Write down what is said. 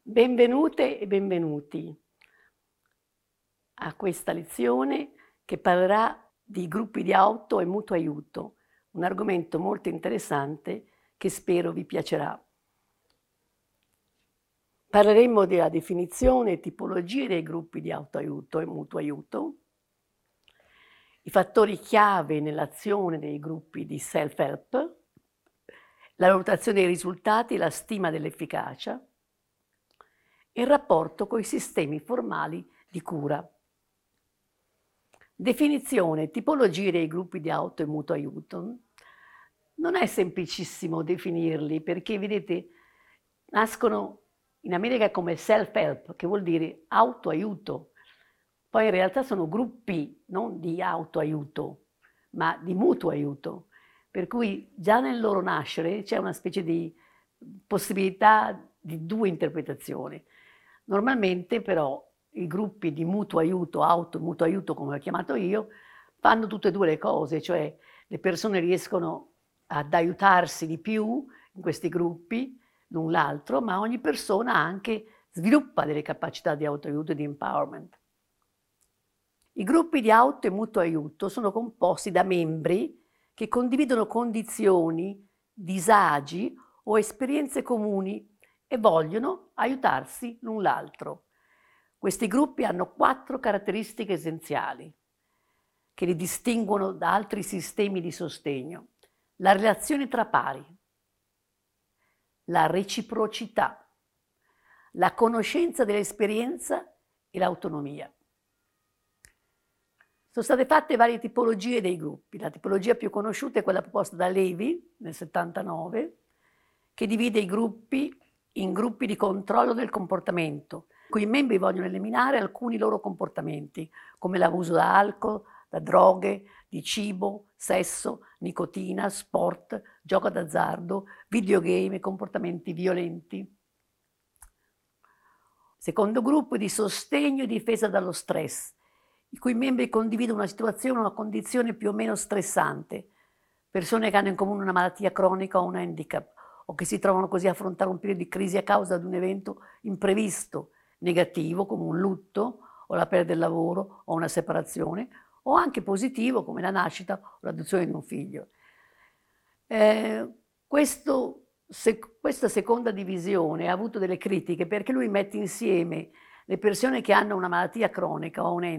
Benvenute e benvenuti a questa lezione che parlerà di gruppi di auto e mutuo aiuto, un argomento molto interessante che spero vi piacerà. Parleremo della definizione e tipologie dei gruppi di autoaiuto e mutuo aiuto, i fattori chiave nell'azione dei gruppi di self-help, la valutazione dei risultati e la stima dell'efficacia, il rapporto con i sistemi formali di cura. Definizione e tipologie dei gruppi di auto e mutuo aiuto. Non è semplicissimo definirli perché, vedete, nascono in America come self-help, che vuol dire autoaiuto. Poi in realtà sono gruppi non di autoaiuto, ma di mutuo aiuto. Per cui già nel loro nascere c'è una specie di possibilità di due interpretazioni. Normalmente però i gruppi di mutuo aiuto, auto e mutuo aiuto come l'ho chiamato io, fanno tutte e due le cose, cioè le persone riescono ad aiutarsi di più in questi gruppi l'un l'altro, ma ogni persona anche sviluppa delle capacità di autoaiuto e di empowerment. I gruppi di auto e mutuo aiuto sono composti da membri che condividono condizioni, disagi o esperienze comuni e vogliono aiutarsi l'un l'altro. Questi gruppi hanno 4 caratteristiche essenziali che li distinguono da altri sistemi di sostegno. La relazione tra pari, la reciprocità, la conoscenza dell'esperienza e l'autonomia. Sono state fatte varie tipologie dei gruppi. La tipologia più conosciuta è quella proposta da Levy nel 79, che divide i gruppi in gruppi di controllo del comportamento, in cui i membri vogliono eliminare alcuni loro comportamenti, come l'abuso da alcol, da droghe, di cibo, sesso, nicotina, sport, gioco d'azzardo, videogame e comportamenti violenti. Secondo gruppo di sostegno e difesa dallo stress, i cui membri condividono una situazione o una condizione più o meno stressante, persone che hanno in comune una malattia cronica o un handicap, o che si trovano così a affrontare un periodo di crisi a causa di un evento imprevisto, negativo come un lutto o la perdita del lavoro o una separazione, o anche positivo come la nascita o l'adozione di un figlio. Questa seconda divisione ha avuto delle critiche perché lui mette insieme le persone che hanno una malattia cronica o un